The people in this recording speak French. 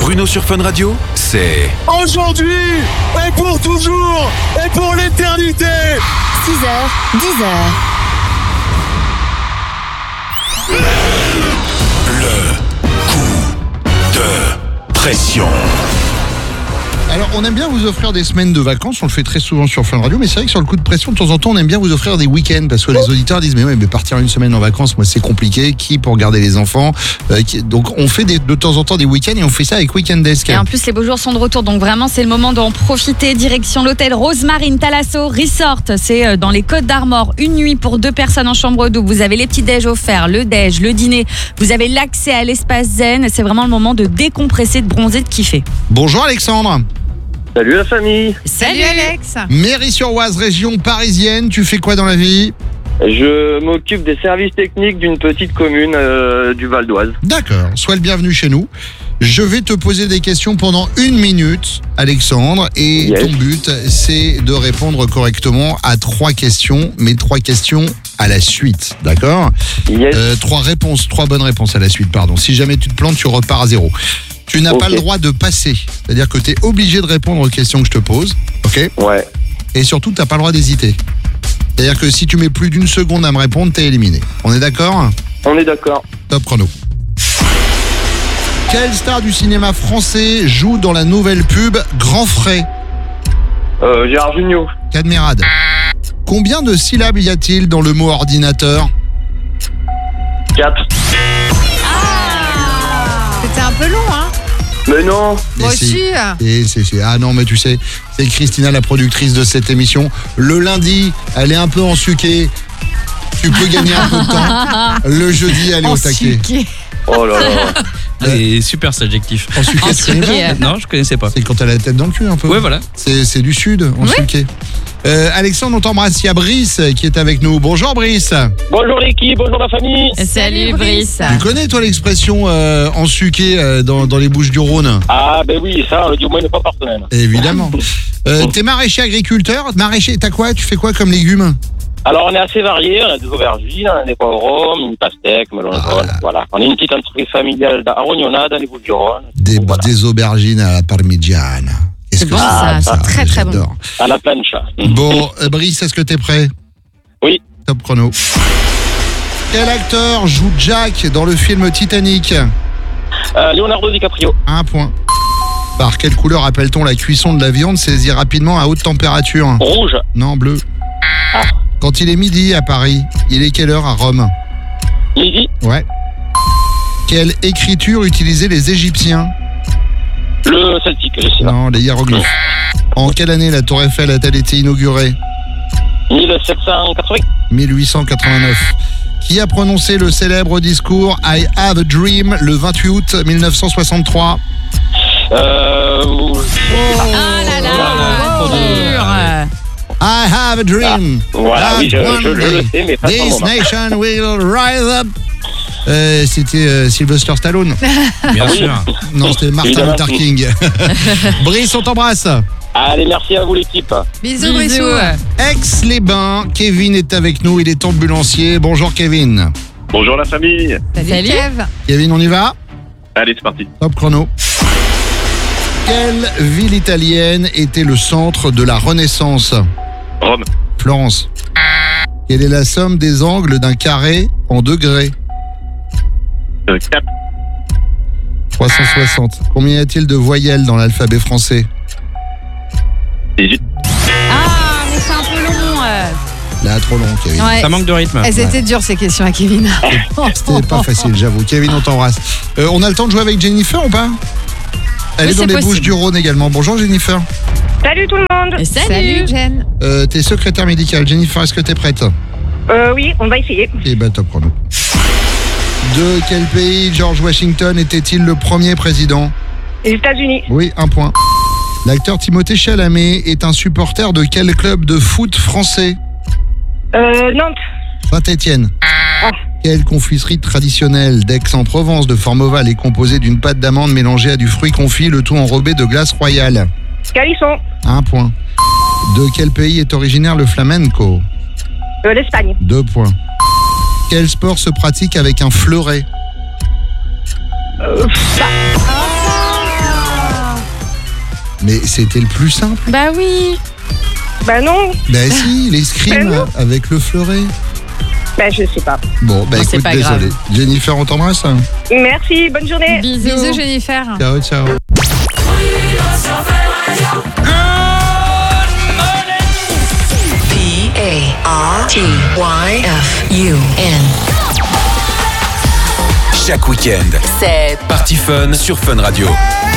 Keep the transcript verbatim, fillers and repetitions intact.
Bruno sur Fun Radio, c'est... Aujourd'hui, et pour toujours, et pour l'éternité. six heures, dix heures. Le coup de pression. Alors, on aime bien vous offrir des semaines de vacances, on le fait très souvent sur Fun Radio, mais c'est vrai que sur le coup de pression, de temps en temps, on aime bien vous offrir des week-ends, parce que les auditeurs disent, mais ouais, mais partir une semaine en vacances, moi, c'est compliqué, qui pour garder les enfants euh, qui... Donc, on fait des, de temps en temps des week-ends, et on fait ça avec Weekend Desk. Et en plus, les beaux jours sont de retour, donc vraiment, c'est le moment d'en profiter. Direction l'hôtel Rosemarine Thalasso Resort, c'est dans les Côtes d'Armor, une nuit pour deux personnes en chambre double. Vous avez les petits déj offerts, le déj, le dîner, vous avez l'accès à l'espace zen, c'est vraiment le moment de décompresser, de bronzer, de kiffer. Bonjour Alexandre. Salut la famille. Salut Alex. Mairie-sur-Oise, région parisienne, tu fais quoi dans la vie ? Je m'occupe des services techniques d'une petite commune euh, du Val d'Oise. D'accord, sois le bienvenu chez nous. Je vais te poser des questions pendant une minute, Alexandre, et Yes. ton but, c'est de répondre correctement à trois questions, mais trois questions à la suite, d'accord ? Yes. Euh, trois réponses, trois bonnes réponses à la suite, pardon. Si jamais tu te plantes, tu repars à zéro. Tu n'as Ok. pas le droit de passer, c'est-à-dire que tu es obligé de répondre aux questions que je te pose, ok ? Ouais. Et surtout, tu n'as pas le droit d'hésiter. C'est-à-dire que si tu mets plus d'une seconde à me répondre, t'es éliminé. On est d'accord ? On est d'accord. Top chrono. Quelle star du cinéma français joue dans la nouvelle pub Grand Frais ? Euh, Gérard Jugnot. Cadmerade. Combien de syllabes y a-t-il dans le mot ordinateur ? quatre. C'était un peu long, hein. Mais non. Moi Et si. aussi. Et c'est, c'est- Ah non, mais tu sais, c'est Christina, la productrice de cette émission. Le lundi, elle est un peu ensuquée. Tu peux gagner un peu de temps. Le jeudi, elle est au taquet. Ensuqué. Oh là là. C'est super cet adjectif. Ensuquée, tu connais pas ? Non, je connaissais pas. C'est quand elle a la tête dans le cul un peu. Ouais, voilà. C'est, c'est du sud, ensuquée. Euh, Alexandre, on t'embrasse. Il y a Brice qui est avec nous. Bonjour Brice. Bonjour l'équipe, bonjour la famille. Salut Brice. Tu connais toi l'expression euh, ensuquée euh, dans, dans les Bouches-du-Rhône ? Ah ben oui, ça, on le dit au moins une fois par semaine. Évidemment. Euh, t'es maraîcher agriculteur. Maraîcher, t'as quoi ? Tu fais quoi comme légumes ? Alors on est assez variés, on a des aubergines, on a des poivrons, une pastèque, melon Ah, jaune, là. voilà. On est une petite entreprise familiale d'Arognona, dans les Bouches-du-Rhône. Des, Voilà. des aubergines à la parmigiana. Qu'est-ce C'est que bon, ça, c'est très, très bon. j'adore. À la plancha. Bon, euh, Brice, est-ce que t'es prêt ? Oui. Top chrono. Quel acteur joue Jack dans le film Titanic ? Euh, Leonardo DiCaprio. Un point. Par quelle couleur appelle-t-on la cuisson de la viande saisie rapidement à haute température ? Rouge. Non, bleu. Ah. Quand il est midi à Paris, il est quelle heure à Rome ? Midi. Ouais. Quelle écriture utilisaient les Égyptiens ? Le Celtic, je sais pas. Non, les hiéroglyphes. En quelle année la Tour Eiffel a-t-elle été inaugurée ? mille sept cent quatre-vingts. mille huit cent quatre-vingt-neuf. Qui a prononcé le célèbre discours I Have a Dream le vingt-huit août mille neuf cent soixante-trois ? Euh... Ah là là, dur. I have a dream. Voilà, oui, je, That je, je one le day sais, mais pas son This moment. nation will rise up. Euh, c'était euh, Sylvester Stallone. Bien sûr. Non, c'était Martin Évidemment. Luther King. Brice, on t'embrasse. Allez, merci à vous l'équipe. Bisous, Bisous. Brissou. Aix-les-Bains, Kevin est avec nous, il est ambulancier. Bonjour Kevin. Bonjour la famille. Salut, Salut. Kev. Kevin, on y va ? Allez, c'est parti. Top chrono. Quelle ville italienne était le centre de la Renaissance ? Rome. Florence. Quelle est la somme des angles d'un carré en degrés ? Euh, quatre. trois cent soixante. Combien y a-t-il de voyelles dans l'alphabet français ? dix-huit. Ah, mais c'est un peu long. euh. Là, trop long, Kevin. Ouais. Ça manque de rythme. Elles étaient dures ces questions à Kevin. C'était pas facile, j'avoue. Kevin, on t'embrasse. Euh, on a le temps de jouer avec Jennifer ou pas ? Elle Oui, est dans c'est les possible. Bouches-du-Rhône également. Bonjour Jennifer. Salut tout le monde. Salut. Salut, Jen. Euh, t'es secrétaire médicale. Jennifer, est-ce que t'es prête ? Euh, oui, on va essayer. Eh ben, top chrono. De quel pays George Washington était-il le premier président ? Les États-Unis. Oui, un point. L'acteur Timothée Chalamet est un supporter de quel club de foot français ? Euh, Nantes. Saint-Étienne. Ah. Quelle confiserie traditionnelle d'Aix-en-Provence de forme ovale est composée d'une pâte d'amande mélangée à du fruit confit, le tout enrobé de glace royale ? Calisson. Un point. De quel pays est originaire le flamenco ? Euh, L'Espagne. Deux points. Quel sport se pratique avec un fleuret ? Euh, bah, Mais c'était le plus simple. Bah oui. Bah non. Bah si, l'escrime Mais non. avec le fleuret. Bah je sais pas. Bon, bah Non, c'est écoute, pas désolé. grave. Jennifer, on t'embrasse. Merci, bonne journée. Bisous. Bisous, Jennifer. Ciao, ciao. P A R T Y F U N. Chaque week-end, C'est Party Fun sur Fun Radio.